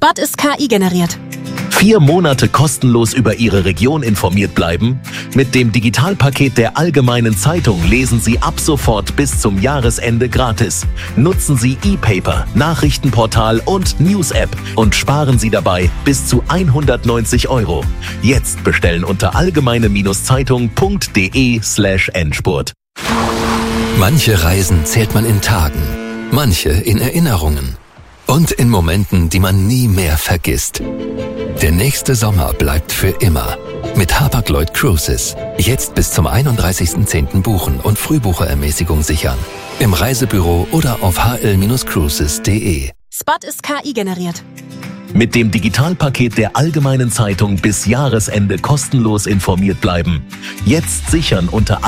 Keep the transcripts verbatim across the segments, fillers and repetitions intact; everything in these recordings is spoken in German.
Spot ist K I generiert. Vier Monate kostenlos über Ihre Region informiert bleiben? Mit dem Digitalpaket der Allgemeinen Zeitung lesen Sie ab sofort bis zum Jahresende gratis. Nutzen Sie E-Paper, Nachrichtenportal und News-App und sparen Sie dabei bis zu hundertneunzig Euro. Jetzt bestellen unter allgemeine-zeitung.de slash Endspurt. Manche Reisen zählt man in Tagen, manche in Erinnerungen und in Momenten, die man nie mehr vergisst. Der nächste Sommer bleibt für immer. Mit Hapag-Lloyd Cruises. Jetzt bis zum einunddreißigsten zehnten buchen und Frühbucherermäßigung sichern. Im Reisebüro oder auf h l Bindestrich cruises punkt de. Spot ist K I generiert. Mit dem Digitalpaket der Allgemeinen Zeitung bis Jahresende kostenlos informiert bleiben. Jetzt sichern unter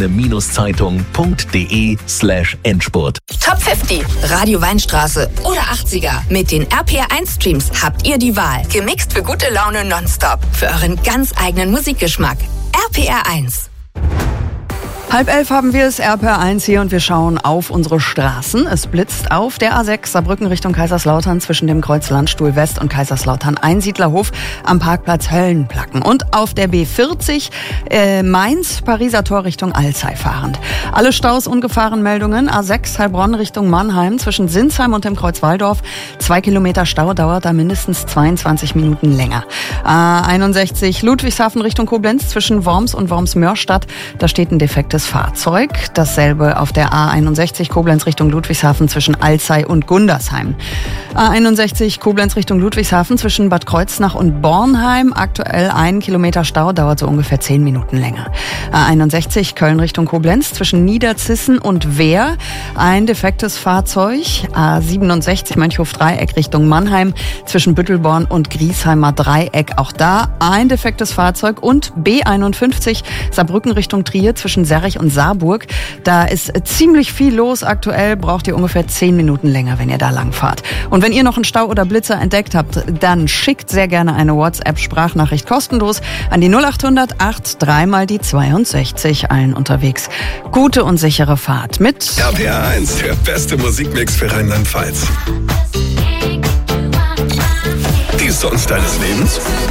allgemeine-zeitung.de slash Endspurt. Top fünfzig, Radio Weinstraße oder achtziger. Mit den R P R eins Streams habt ihr die Wahl. Gemixt für gute Laune nonstop. Für euren ganz eigenen Musikgeschmack. R P R eins. Halb elf haben wir es, R P R eins hier und wir schauen auf unsere Straßen. Es blitzt auf der A sechs Saarbrücken Richtung Kaiserslautern zwischen dem Kreuz Landstuhl West und Kaiserslautern Einsiedlerhof am Parkplatz Höllenplacken. Und auf der B vierzig äh, Mainz Pariser Tor Richtung Alzey fahrend. Alle Staus und Gefahrenmeldungen. A sechs Heilbronn Richtung Mannheim zwischen Sinsheim und dem Kreuz Walldorf. Zwei Kilometer Stau dauert da mindestens zweiundzwanzig Minuten länger. A einundsechzig Ludwigshafen Richtung Koblenz zwischen Worms und Worms-Mörstadt. Da steht ein defektes Fahrzeug. Dasselbe auf der A einundsechzig Koblenz Richtung Ludwigshafen zwischen Alzey und Gundersheim. A einundsechzig Koblenz Richtung Ludwigshafen zwischen Bad Kreuznach und Bornheim. Aktuell ein Kilometer Stau, dauert so ungefähr zehn Minuten länger. A einundsechzig Köln Richtung Koblenz zwischen Niederzissen und Wehr. Ein defektes Fahrzeug. A siebenundsechzig Mönchhof-Dreieck Richtung Mannheim zwischen Büttelborn und Griesheimer Dreieck. Auch da ein defektes Fahrzeug. Und B einundfünfzig Saarbrücken Richtung Trier zwischen Serrich und Saarburg. Da ist ziemlich viel los. Aktuell braucht ihr ungefähr zehn Minuten länger, wenn ihr da lang fahrt. Und wenn ihr noch einen Stau oder Blitzer entdeckt habt, dann schickt sehr gerne eine WhatsApp-Sprachnachricht kostenlos an die null acht hundert acht drei mal die zweiundsechzig. Allen unterwegs gute und sichere Fahrt mit R P R eins, der beste Musikmix für Rheinland-Pfalz. Die Songs deines Lebens?